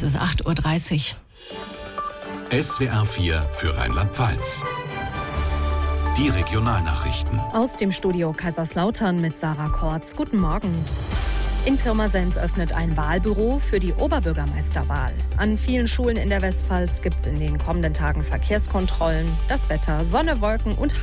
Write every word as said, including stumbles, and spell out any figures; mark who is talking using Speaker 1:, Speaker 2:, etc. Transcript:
Speaker 1: ist acht Uhr dreißig.
Speaker 2: S W R vier für Rheinland-Pfalz. Die Regionalnachrichten.
Speaker 3: Aus dem Studio Kaiserslautern mit Sarah Kortz. Guten Morgen. In Pirmasens öffnet ein Wahlbüro für die Oberbürgermeisterwahl. An vielen Schulen in der Westpfalz gibt es in den kommenden Tagen Verkehrskontrollen. Das Wetter, Sonne, Wolken und